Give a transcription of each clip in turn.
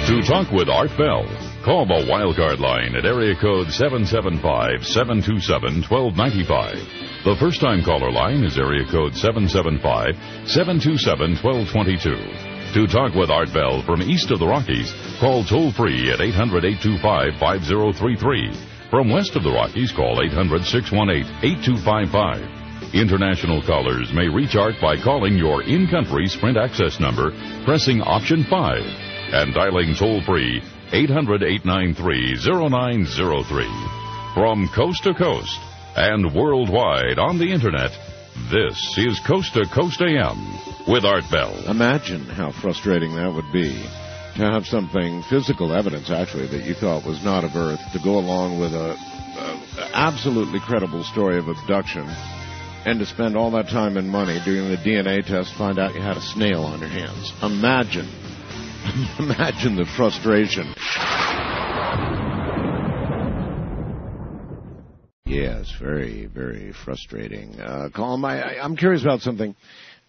To talk with Art Bell, call the Wildcard line at area code 775-727-1295. The first-time caller line is area code 775-727-1222. To talk with Art Bell from east of the Rockies, call toll-free at 800-825-5033. From west of the Rockies, call 800-618-8255. International callers may reach Art by calling your in-country Sprint access number, pressing option 5, and dialing toll-free 800-893-0903. From coast to coast and worldwide on the Internet, this is Coast to Coast AM with Art Bell. Imagine how frustrating that would be to have something, physical evidence actually, that you thought was not of Earth, to go along with a absolutely credible story of abduction, and to spend all that time and money doing the DNA test, find out you had a snail on your hands. Imagine the frustration. Yes, very, very frustrating. Colin, I'm curious about something.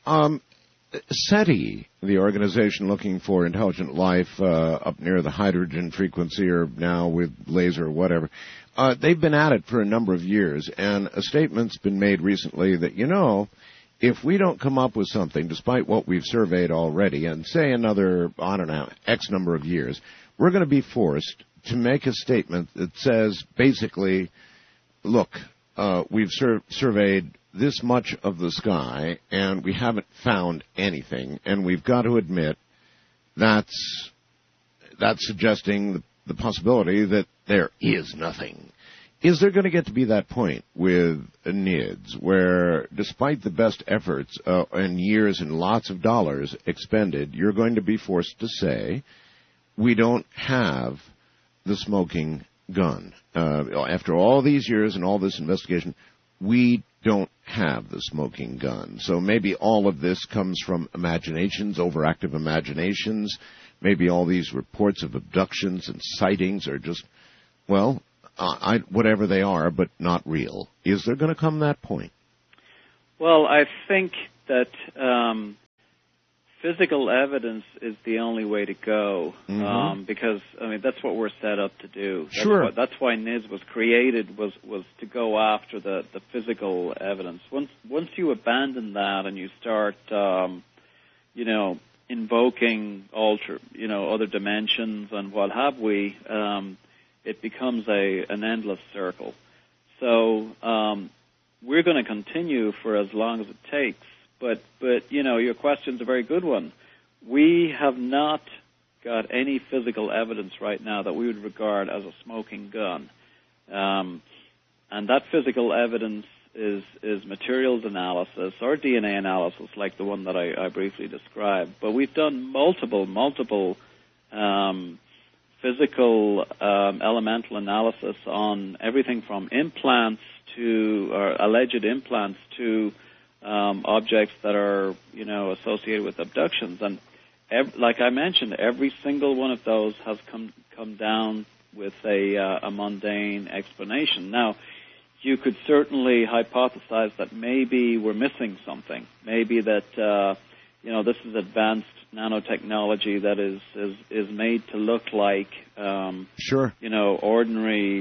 SETI, the organization looking for intelligent life up near the hydrogen frequency, or now with laser or whatever, they've been at it for a number of years, and a statement's been made recently that, if we don't come up with something, despite what we've surveyed already, and say another, X number of years, we're going to be forced to make a statement that says, basically, look, we've surveyed this much of the sky, and we haven't found anything, and we've got to admit that's suggesting the possibility that there is nothing. Is there going to get to be that point with NIDS where, despite the best efforts and years and lots of dollars expended, you're going to be forced to say, we don't have the smoking gun? After all these years and all this investigation, we don't have the smoking gun. So maybe all of this comes from imaginations, overactive imaginations. Maybe all these reports of abductions and sightings are just, whatever they are, but not real. Is there going to come that point? Well, I think that physical evidence is the only way to go, because that's what we're set up to do. That's why NIDS was created, was to go after the physical evidence. Once you abandon that and you start, invoking other dimensions and what have we, it becomes an endless circle. So we're going to continue for as long as it takes. But your question's a very good one. We have not got any physical evidence right now that we would regard as a smoking gun. And that physical evidence is materials analysis or DNA analysis, like the one that I briefly described. But we've done multiple physical elemental analysis on everything from implants or alleged implants to objects that are, associated with abductions. And like I mentioned, every single one of those has come down with a mundane explanation. Now, you could certainly hypothesize that maybe we're missing something. Maybe that, this is advanced nanotechnology that is made to look like, ordinary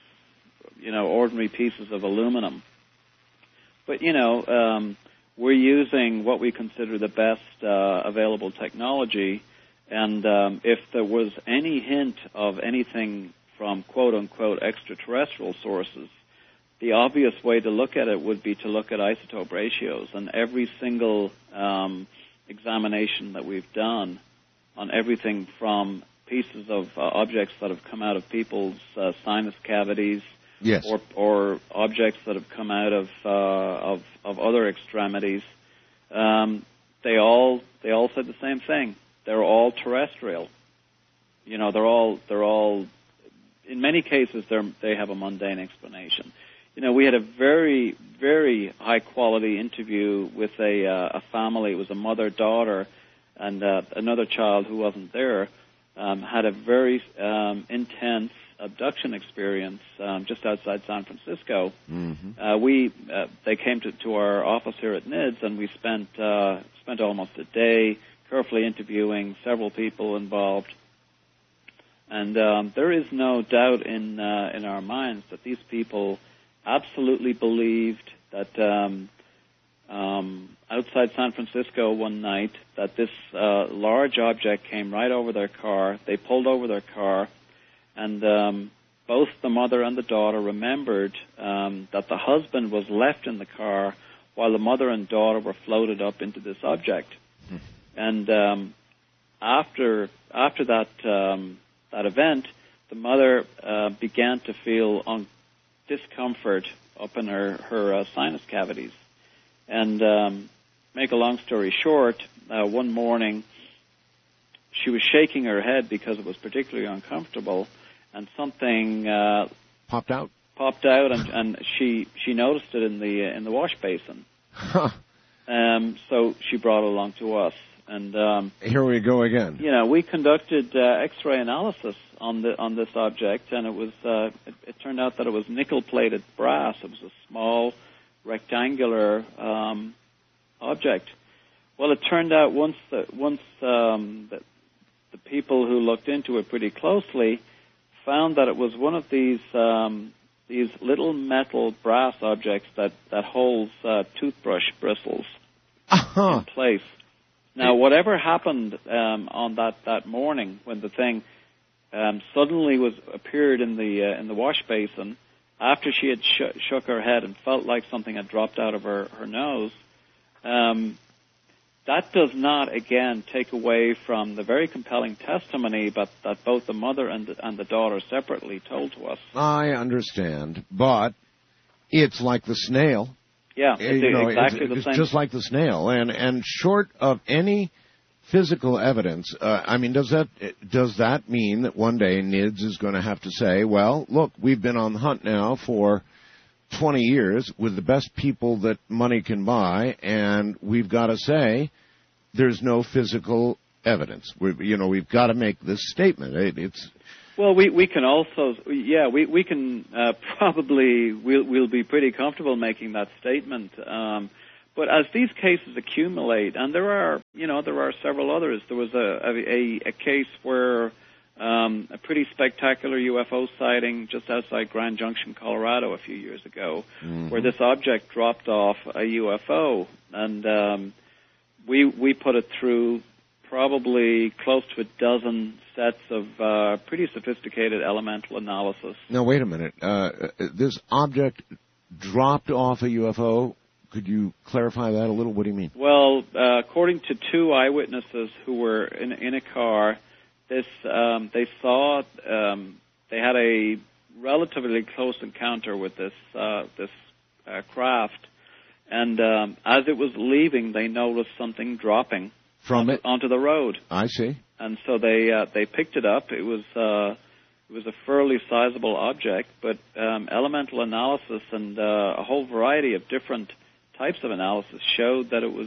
pieces of aluminum. But, we're using what we consider the best available technology, and if there was any hint of anything from quote-unquote extraterrestrial sources, the obvious way to look at it would be to look at isotope ratios. And every single examination that we've done on everything from pieces of objects that have come out of people's sinus cavities, yes, or objects that have come out of other extremities, they all said the same thing. They're all terrestrial. They're all in many cases they have a mundane explanation. We had a very, very high quality interview with a family. It was a mother, daughter, and another child who wasn't there. Had a very intense abduction experience just outside San Francisco. Mm-hmm. They came to our office here at NIDS, and we spent almost a day carefully interviewing several people involved. And there is no doubt in our minds that these people absolutely believed that outside San Francisco one night that this large object came right over their car. They pulled over their car, and both the mother and the daughter remembered that the husband was left in the car while the mother and daughter were floated up into this object. And after that event, the mother began to feel discomfort up in her sinus cavities. And make a long story short, one morning she was shaking her head because it was particularly uncomfortable, and something popped out, and she noticed it in the wash basin. Huh. So she brought it along to us, and here we go again. We conducted X-ray analysis on this object, and it was it turned out that it was nickel-plated brass. It was a small rectangular object. Well, it turned out once the people who looked into it pretty closely found that it was one of these little metal brass objects that holds toothbrush bristles in place. Now, whatever happened on that morning when the thing suddenly appeared in the wash basin after she had shook her head and felt like something had dropped out of her nose, that does not, again, take away from the very compelling testimony that both the mother and the daughter separately told to us. I understand, but it's like the snail. Yeah, exactly the same. It's just like the snail, and short of any physical evidence, does that mean that one day NIDS is going to have to say, well, look, we've been on the hunt now for 20 years with the best people that money can buy, and we've got to say there's no physical evidence. We've got to make this statement. Well, we can also, we can probably, we'll be pretty comfortable making that statement. But as these cases accumulate, and there are several others. There was a case where a pretty spectacular UFO sighting just outside Grand Junction, Colorado, a few years ago, where this object dropped off a UFO, and we put it through probably close to a dozen sets of pretty sophisticated elemental analysis. Now, wait a minute. This object dropped off a UFO. Could you clarify that a little? What do you mean? Well, according to two eyewitnesses who were in a car, they saw they had a relatively close encounter with this craft, and as it was leaving, they noticed something dropping from it onto the road. I see. And so they picked it up. It was a fairly sizable object, but elemental analysis and a whole variety of different types of analysis showed that it was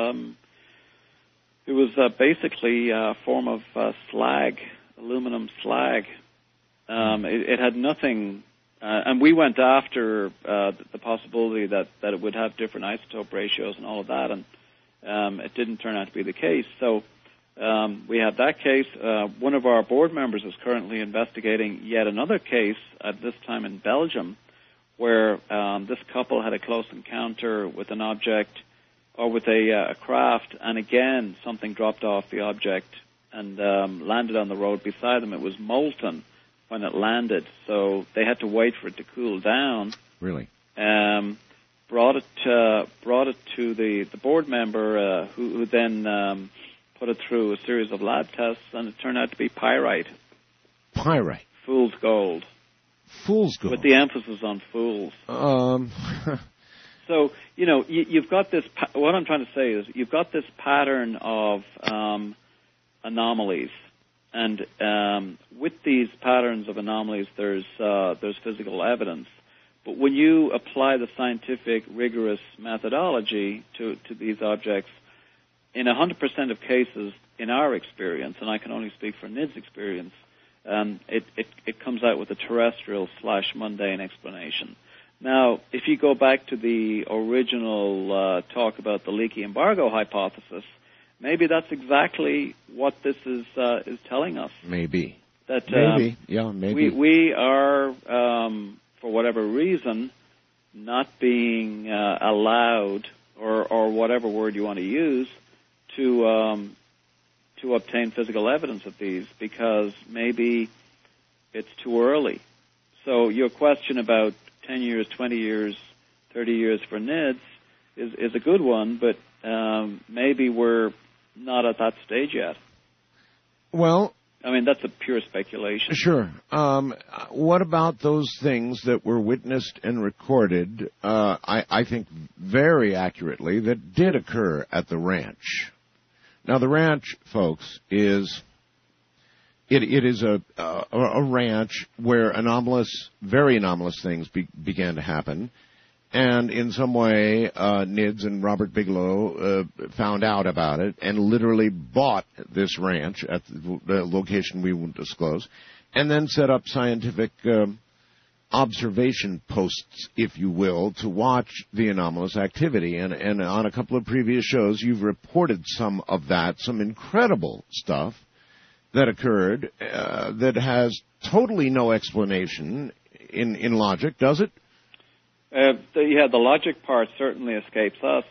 basically a form of slag, aluminum slag. It had nothing, and we went after the possibility that it would have different isotope ratios and all of that, and it didn't turn out to be the case. So we had that case. One of our board members is currently investigating yet another case, at this time in Belgium, where this couple had a close encounter with an object or with a craft, and again something dropped off the object and landed on the road beside them. It was molten when it landed, so they had to wait for it to cool down. Really? Brought it to the board member, who then put it through a series of lab tests, and it turned out to be pyrite. Pyrite? Fool's gold. Fool's gold. With the emphasis on fools. So, you've got this, what I'm trying to say is you've got this pattern of anomalies. And with these patterns of anomalies, there's physical evidence. But when you apply the scientific, rigorous methodology to these objects, in 100% of cases, in our experience, and I can only speak for NIDS' experience, it comes out with a terrestrial/mundane explanation. Now, if you go back to the original talk about the leaky embargo hypothesis, maybe that's exactly what this is telling us. Maybe. That maybe. We are, for whatever reason, not being allowed, or whatever word you want to use, to obtain physical evidence of these, because maybe it's too early. So your question about 10 years, 20 years, 30 years for NIDS is a good one, but maybe we're not at that stage yet. Well, I mean, that's a pure speculation. Sure. What about those things that were witnessed and recorded, I think very accurately, that did occur at the ranch? Now, the ranch, folks, is a ranch where very anomalous things began to happen. And in some way, NIDS and Robert Bigelow found out about it and literally bought this ranch at the location we won't disclose, and then set up scientific observation posts, if you will, to watch the anomalous activity. And on a couple of previous shows, you've reported some of that, some incredible stuff that occurred that has totally no explanation in logic, does it? The logic part certainly escapes us.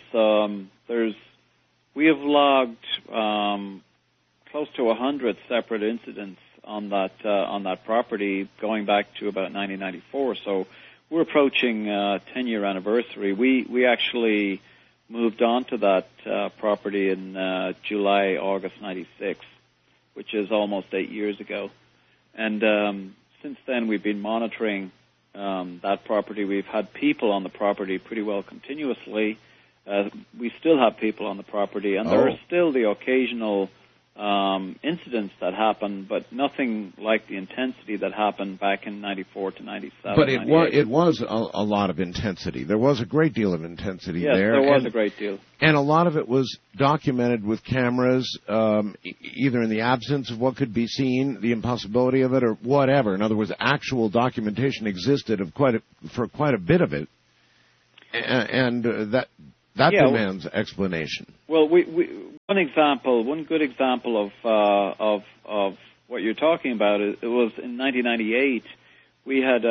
We have logged close to 100 separate incidents on that property going back to about 1994. So we're approaching 10-year anniversary. We actually moved on to that property in August '96, which is almost 8 years ago. And since then, we've been monitoring that property. We've had people on the property pretty well continuously. We still have people on the property, and there are still the occasional incidents that happen, but nothing like the intensity that happened back in 94 to 97. But it was a lot of intensity. There was a great deal of intensity there. Yes, there was a great deal. And a lot of it was documented with cameras, either in the absence of what could be seen, the impossibility of it, or whatever. In other words, actual documentation existed for quite a bit of it, and that demands explanation. Well, one good example of what you're talking about, it was in 1998. We had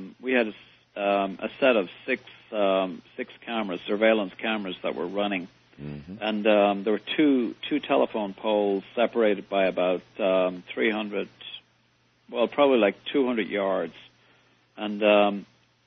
a set of six cameras, surveillance cameras that were running, and there were two telephone poles separated by about 300, well, probably like 200 yards, and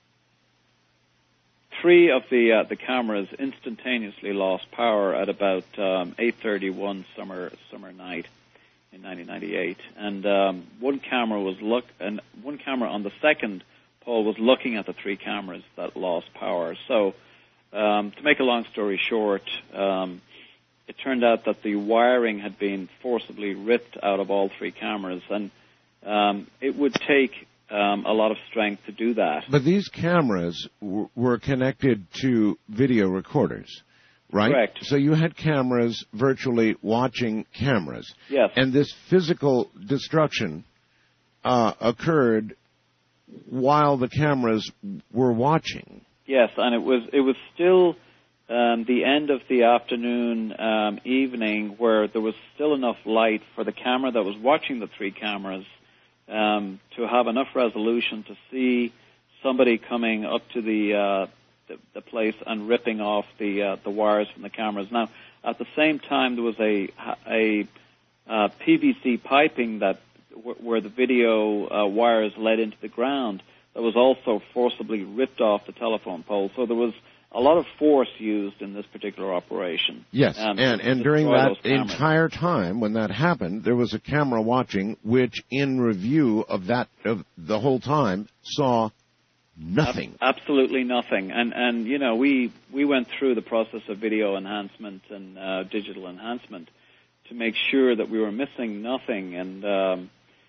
three of the cameras instantaneously lost power at about 8:31 summer night in 1998, and one camera on the second pole was looking at the three cameras that lost power. So, to make a long story short, it turned out that the wiring had been forcibly ripped out of all three cameras, and it would take a lot of strength to do that. But these cameras were connected to video recorders, right? Correct. So you had cameras virtually watching cameras. Yes. And this physical destruction occurred while the cameras were watching. Yes, and it was still the end of the afternoon, evening, where there was still enough light for the camera that was watching the three cameras to have enough resolution to see somebody coming up to the place and ripping off the wires from the cameras. Now, at the same time, there was a PVC piping where the video wires led into the ground that was also forcibly ripped off the telephone pole. So there was a lot of force used in this particular operation. Yes, and during that entire time when that happened, there was a camera watching, which in review of the whole time saw nothing. Absolutely nothing. And you know, we went through the process of video enhancement and digital enhancement to make sure that we were missing nothing. And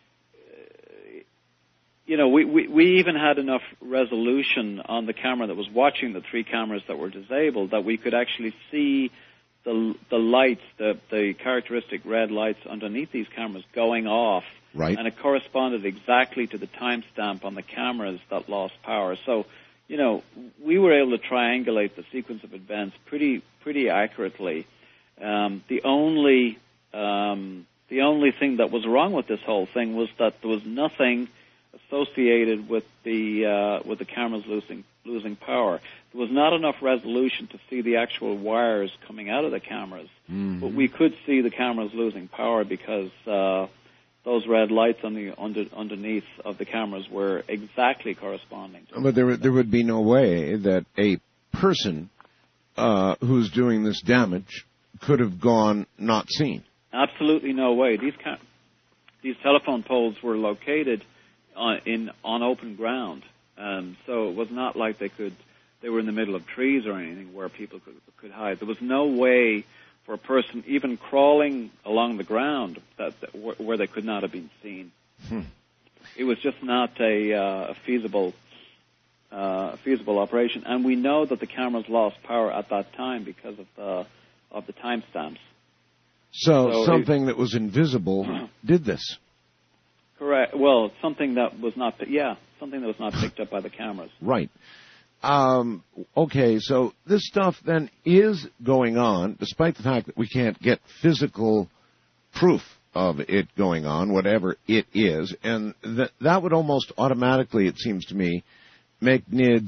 you know, we even had enough resolution on the camera that was watching the three cameras that were disabled that we could actually see the lights, the characteristic red lights underneath these cameras going off. Right. And it corresponded exactly to the timestamp on the cameras that lost power. So, you know, we were able to triangulate the sequence of events pretty accurately. The only The only thing that was wrong with this whole thing was that there was nothing associated with the cameras losing power. There was not enough resolution to see the actual wires coming out of the cameras, but we could see the cameras losing power because those red lights on the underneath of the cameras were exactly corresponding to. But there would be no way that a person who's doing this damage could have gone not seen. Absolutely no way. These telephone poles were located on open ground, so it was not like they were in the middle of trees or anything where people could hide. There was no way for a person even crawling along the ground where they could not have been seen. It was just not a feasible operation, and we know that the cameras lost power at that time because of the timestamps. So something that was invisible did this. Correct. Well, something that was not picked up by the cameras. Right. Okay, so this stuff then is going on, despite the fact that we can't get physical proof of it going on, whatever it is, and that would almost automatically, it seems to me, make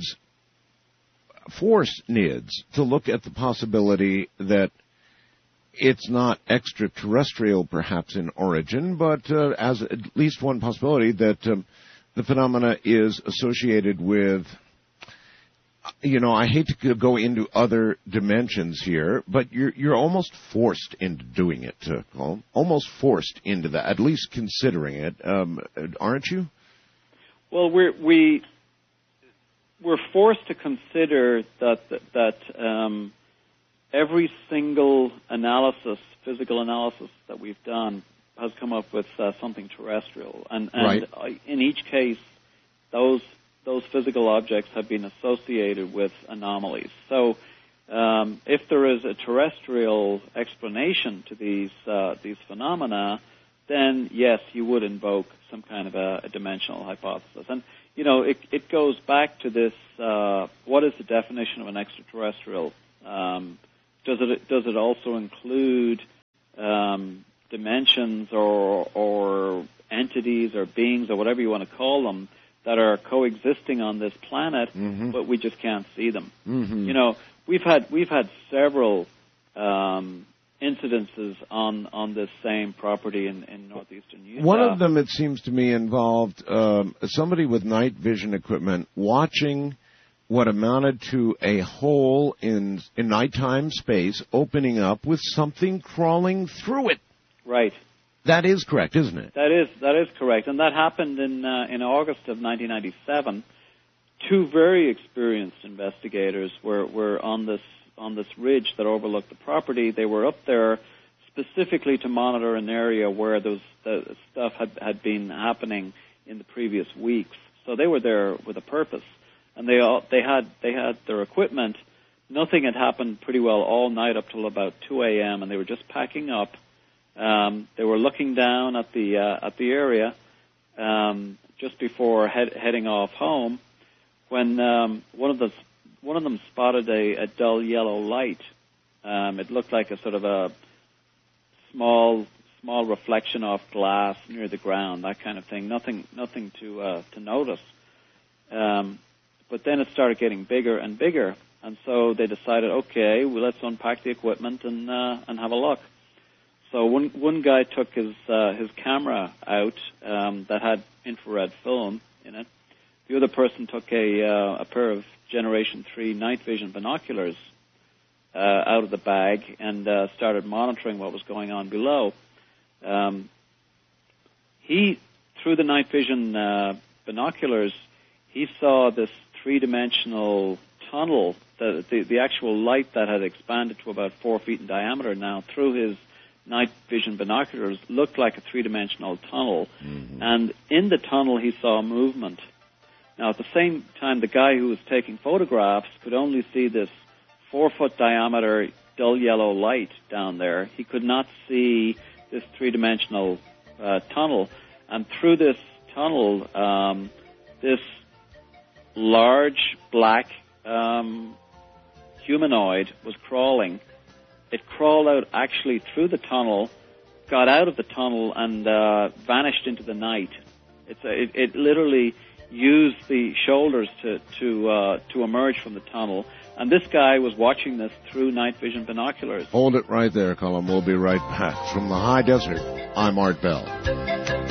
force NIDS to look at the possibility that it's not extraterrestrial, perhaps, in origin, but as at least one possibility that the phenomena is associated with, I hate to go into other dimensions here, but you're almost forced into doing it, Colm. Almost forced into that, at least considering it, aren't you? Well, we're forced to consider that every single physical analysis that we've done has come up with something terrestrial. And right. In each case, those physical objects have been associated with anomalies. So if there is a terrestrial explanation to these phenomena, then yes, you would invoke some kind of a dimensional hypothesis. And, it goes back to this, what is the definition of an extraterrestrial? Does it also include dimensions or entities or beings or whatever you want to call them that are coexisting on this planet, but we just can't see them? We've had several incidences on this same property in northeastern Utah. One of them, it seems to me, involved somebody with night vision equipment watching what amounted to a hole in nighttime space opening up with something crawling through it. Right. That is correct, isn't it? That is correct, and that happened in August of 1997. Two very experienced investigators were on this ridge that overlooked the property. They were up there specifically to monitor an area where the stuff had been happening in the previous weeks. So they were there with a purpose. And they had their equipment. Nothing had happened pretty well all night up till about 2 a.m. and they were just packing up. They were looking down at the area just before heading off home when one of them spotted a dull yellow light. It looked like a sort of a small reflection off glass near the ground, that kind of thing. Nothing to notice. But then it started getting bigger and bigger, and so they decided, okay, well, let's unpack the equipment and have a look. So one guy took his camera out that had infrared film in it. The other person took a pair of Generation 3 night vision binoculars out of the bag and started monitoring what was going on below. Through the night vision binoculars, he saw this three-dimensional tunnel, the actual light that had expanded to about 4 feet in diameter now through his night vision binoculars looked like a three-dimensional tunnel. And in the tunnel he saw movement. Now at the same time the guy who was taking photographs could only see this 4-foot diameter dull yellow light down there. He could not see this three-dimensional tunnel. And through this tunnel, this large black humanoid was crawling. It crawled out actually through the tunnel, got out of the tunnel and vanished into the night. It literally used the shoulders to emerge from the tunnel. And this guy was watching this through night vision binoculars. Hold it right there, Colin. We'll be right back. From the high desert, I'm Art Bell.